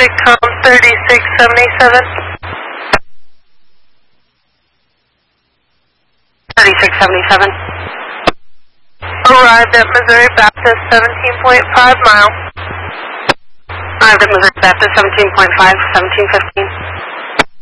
Intercom 3677. 3677. Arrived at Missouri Baptist 17.5 miles. Arrived at Missouri Baptist 17.5, 1715.